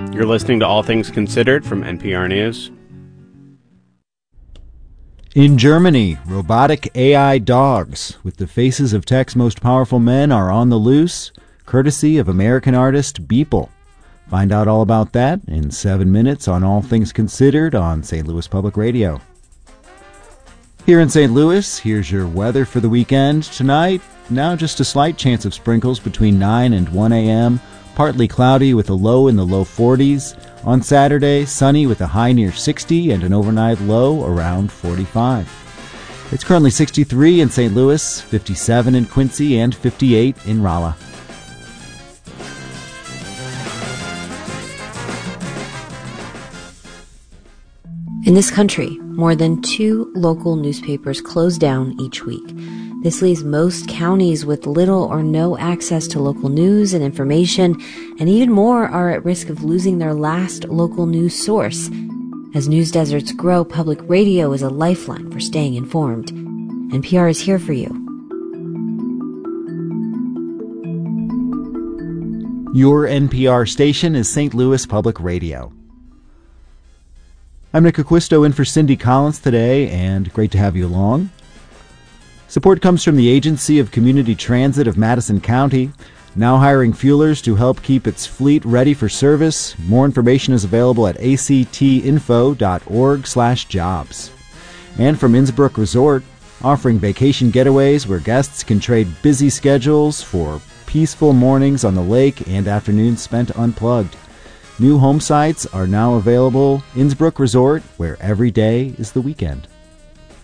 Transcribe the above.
You're listening to All Things Considered from NPR News. In Germany, robotic AI dogs with the faces of tech's most powerful men are on the loose, courtesy of American artist Beeple. Find out all about that in 7 minutes on All Things Considered on St. Louis Public Radio. Here in St. Louis, here's your weather for the weekend. Tonight, now just a slight chance of sprinkles between 9 and 1 a.m., partly cloudy with a low in the low 40s. On Saturday, sunny with a high near 60 and an overnight low around 45. It's currently 63 in St. Louis, 57 in Quincy, and 58 in Rolla. In this country, more than 2 local newspapers close down each week. This leaves most counties with little or no access to local news and information, and even more are at risk of losing their last local news source. As news deserts grow, public radio is a lifeline for staying informed. NPR is here for you. Your NPR station is St. Louis Public Radio. I'm Nick Acquisto in for Cindy Collins today, and great to have you along. Support comes from the Agency of Community Transit of Madison County, now hiring fuelers to help keep its fleet ready for service. More information is available at actinfo.org/jobs. And from Innsbrook Resort, offering vacation getaways where guests can trade busy schedules for peaceful mornings on the lake and afternoons spent unplugged. New home sites are now available. Innsbrook Resort, where every day is the weekend.